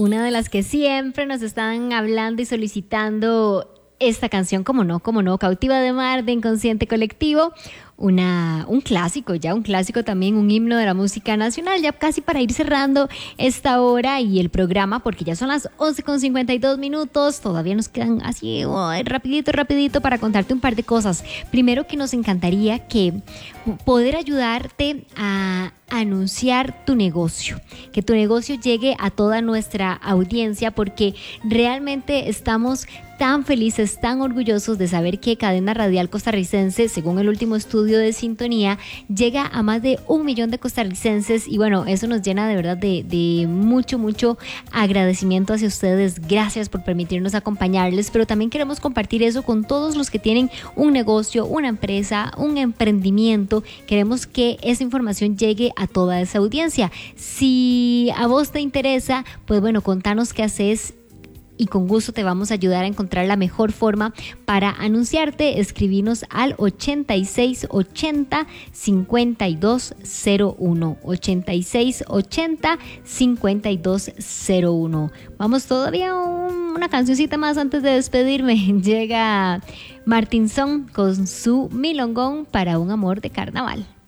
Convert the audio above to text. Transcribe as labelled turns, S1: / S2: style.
S1: una de las que siempre nos están hablando y solicitando esta canción, como no, Cautiva de Mar de Inconsciente Colectivo. Un clásico, ya un clásico también, un himno de la música nacional, ya casi para ir cerrando esta hora y el programa, porque ya son las 11:52, todavía nos quedan así rapidito para contarte un par de cosas. Primero, que nos encantaría que poder ayudarte a anunciar tu negocio, que tu negocio llegue a toda nuestra audiencia, porque realmente estamos tan felices, tan orgullosos de saber que Cadena Radial Costarricense, según el último estudio de sintonía, llega a más de 1 millón de costarricenses, y bueno, eso nos llena de verdad de mucho agradecimiento hacia ustedes. Gracias por permitirnos acompañarles, pero también queremos compartir eso con todos los que tienen un negocio, una empresa, un emprendimiento. Queremos que esa información llegue a toda esa audiencia. Si a vos te interesa, pues bueno, contanos qué haces y con gusto te vamos a ayudar a encontrar la mejor forma para anunciarte. Escribinos al 8680-5201, 8680-5201. Vamos todavía una cancioncita más antes de despedirme. Llega Martinson con su Milongón para un amor de carnaval.